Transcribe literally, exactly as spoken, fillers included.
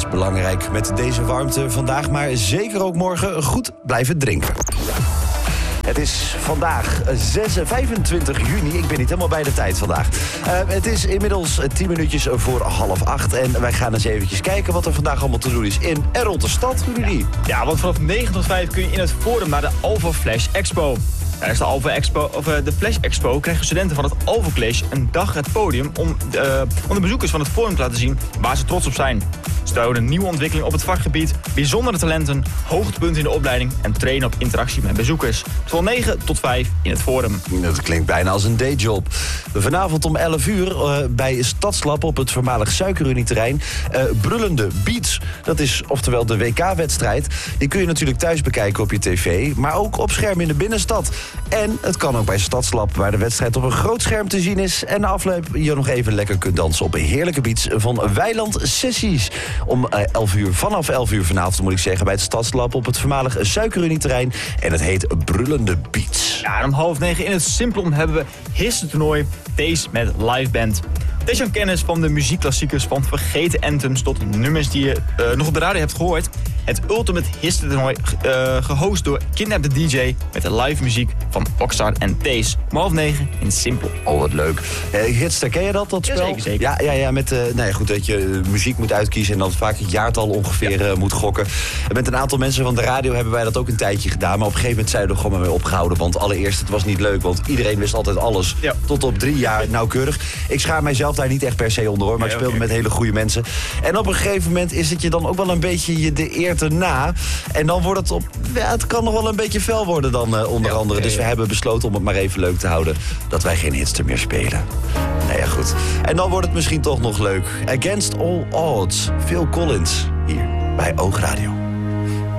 is belangrijk met deze warmte vandaag, maar zeker ook morgen goed blijven drinken. Het is vandaag vijfentwintig juni. Ik ben niet helemaal bij de tijd vandaag. Uh, het is inmiddels tien minuutjes voor half acht. En wij gaan eens eventjes kijken wat er vandaag allemaal te doen is in en rond de stad. Rudy. Ja, ja, want vanaf negen tot vijf kun je in het Forum naar de Alpha Flash Expo. Tijdens de Alpha Expo, of uh, de Flash Expo krijgen studenten van het Alpha College een dag het podium om, uh, om de bezoekers van het Forum te laten zien waar ze trots op zijn. Ze tonen een nieuwe ontwikkeling op het vakgebied, bijzondere talenten, hoogtepunten in de opleiding en trainen op interactie met bezoekers. Van negen tot vijf in het Forum. Dat klinkt bijna als een dayjob. Vanavond om elf uur uh, bij Stadslab op het voormalig Suikerunieterrein uh, Brullende Beats. Dat is oftewel de W K-wedstrijd. Die kun je natuurlijk thuis bekijken op je tv, maar ook op scherm in de binnenstad. En het kan ook bij Stadslab, waar de wedstrijd op een groot scherm te zien is en na afloop je nog even lekker kunt dansen op een heerlijke beats van Weiland Sessies. Om uh, elf uur, vanaf elf uur vanavond moet ik zeggen, bij het Stadslab op het voormalig Suikerunieterrein. En het heet Brullende Beats. Ja, en om half negen in het Simplon hebben we Histe-toernooi Deze met live band. Deze aan kennis van de muziekklassiekers van vergeten anthems tot nummers die je uh, nog op de radio hebt gehoord. Het Ultimate Histe-toernooi uh, gehost door Kidnap de D J met de live muziek van Oxar en Thees. Om half negen in Simpel. Oh, wat leuk. Uh, Hitster, ken je dat, dat spel? Ja, zeker, zeker. Ja, ja, ja, met uh, nou ja, goed, dat je uh, muziek moet uitkiezen en dan vaak het jaartal ongeveer ja. uh, moet gokken. Met een aantal mensen van de radio hebben wij dat ook een tijdje gedaan. Maar op een gegeven moment zijn we er gewoon maar mee opgehouden. Want allereerst, het was niet leuk, want iedereen wist altijd alles. Ja. Tot op drie jaar nauwkeurig. Ik schaar mijzelf daar niet echt per se onder hoor, maar nee, ik speelde okay. met hele goede mensen. En op een gegeven moment is het je dan ook wel een beetje je de eer te na. En dan wordt het op... Ja, het kan nog wel een beetje fel worden dan uh, onder ja, andere. Dus ja, ja. we hebben besloten om het maar even leuk te houden. Dat wij geen hitster meer spelen. Nou ja, goed. En dan wordt het misschien toch nog leuk. Against All Odds. Phil Collins. Hier bij Oogradio.